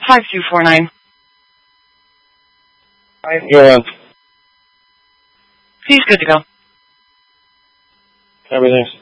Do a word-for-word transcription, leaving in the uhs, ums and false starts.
five two four nine. Go on. He's good to go. Everything's